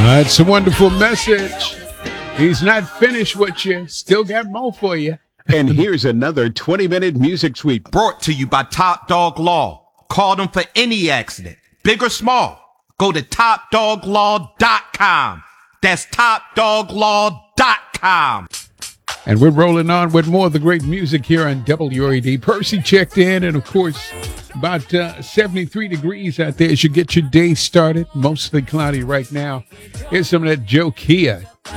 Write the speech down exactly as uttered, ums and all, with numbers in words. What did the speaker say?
That's a wonderful message. He's not finished with you. Still got more for you. And here's another twenty-minute music sweep. Brought to you by Top Dog Law. Call them for any accident, big or small. Go to top dog law dot com. That's top dog law dot com. And we're rolling on with more of the great music here on W R E D. Percy checked in, and of course, about uh, seventy-three degrees out there as you get your day started. Mostly cloudy right now. Here's some of that Joe Kia.